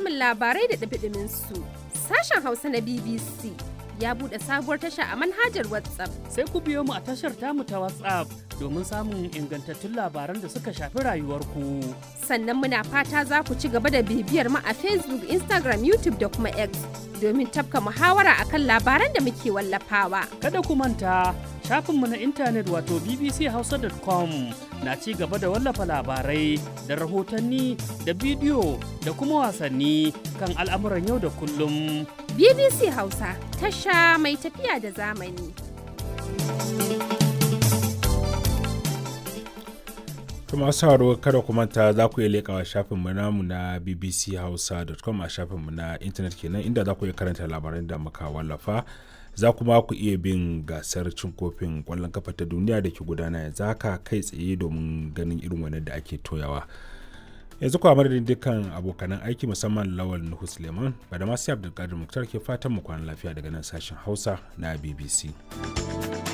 samun labarai da ɗumi-ɗumin su. Sashen Hausa na BBC ya buɗe sabuwar tasha a manhajar WhatsApp. Sai ku biyo mu a tashar tamu ta WhatsApp domin samun ingantattun labaran da suka shafi rayuwarku. Sannan muna fata za ku ci gaba da bibiyar mu a Facebook, Instagram, YouTube da kuma X domin tafka muhawara akan labaran da muke wallafawa. Kada ku manta shafinmu na intanet wato bbchausa.com na ci gaba da wallafa labarai da rahotanni da bidiyo da kuma wasanni kan al'amuran yau da kullum. BBC Hausa, tasha mai tafiya da zamani. Kuma sauraro kada ku manta za ku iya leƙawa shafinmu namu na bbchausa.com a shafinmu na intanet kenan inda za ku iya karanta labaran da muka wallafa. Za kuma ku iya bin gasar cin kofin ƙwallon kafa ta duniya da ke gudana yanzu haka kai tsaye domin ganin irin wannan da ake toyawa. Yanzu kuwa madadin dukkan abokanan aiki musamman Lawal Nuhu Suleiman, Badamasi Abdulkadir Muktar ke fatan mu kwana lafiya daga nan sashen Hausa na BBC.